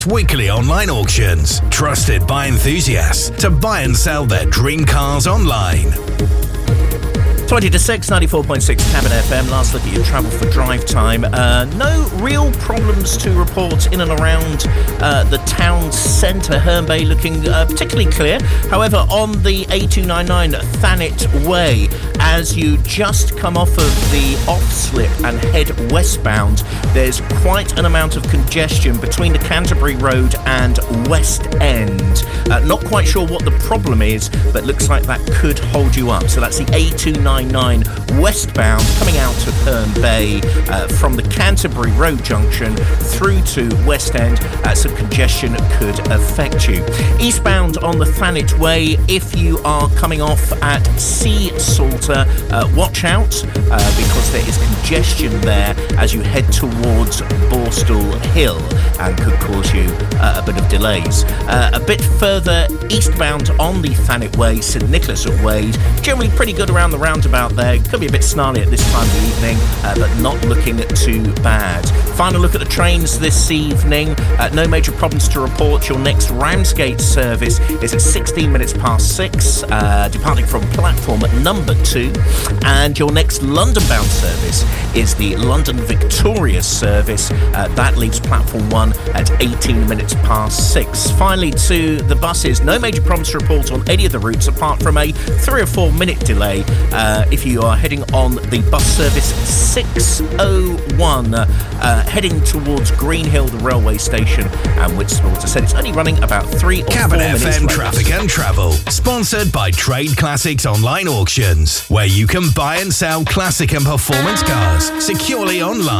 Weekly online auctions, trusted by enthusiasts to buy and sell their dream cars online. 20 to 6, 94.6 Cabin FM. Last look at your travel for drive time. No real problems to report in and around the town centre. Herne Bay looking particularly clear. However, on the A299 Thanet Way, as you just come off of the off-slip and head westbound, there's quite an amount of congestion between the Canterbury Road and West End. Not quite sure what the problem is, but looks like that could hold you up. So that's the A299 westbound coming out of Herne Bay from the Canterbury Road junction through to West End. Some congestion could affect you. Eastbound on the Thanet Way, if you are coming off at Sea Salter, watch out because there is congestion there as you head towards Borstal Hill and could cause you a bit of delays. A bit further eastbound on the Thanet Way, St Nicholas of Wade, generally pretty good around the roundabout there. Could be a bit snarly at this time of the evening, but not looking too bad. Final look at the trains this evening. No major problems to report. Your next Ramsgate service is at 16 minutes past 6, departing from platform number 2. And your next London-bound service is the London Victoria service. That leaves platform 1 at 18 minutes past 6. Finally, to the buses. No major problems to report on any of the routes apart from a 3 or 4 minute delay if you are heading on the bus service 601 heading towards Greenhill, the railway station, and Witwater said it's only running about 3 or 4 Cabin minutes FM late. Traffic and Travel, sponsored by Trade Classics Online Auctions, where you can buy and sell classic and performance cars securely online.